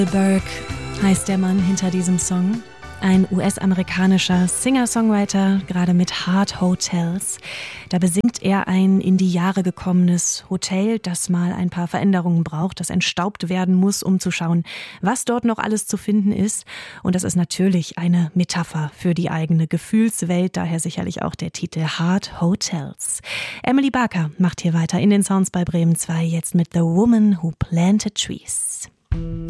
Burke heißt der Mann hinter diesem Song. Ein US-amerikanischer Singer-Songwriter, gerade mit Heart Hotels. Da besingt er ein in die Jahre gekommenes Hotel, das mal ein paar Veränderungen braucht, das entstaubt werden muss, um zu schauen, was dort noch alles zu finden ist. Und das ist natürlich eine Metapher für die eigene Gefühlswelt, daher sicherlich auch der Titel Heart Hotels. Emily Barker macht hier weiter in den Sounds bei Bremen 2, jetzt mit The Woman Who Planted Trees.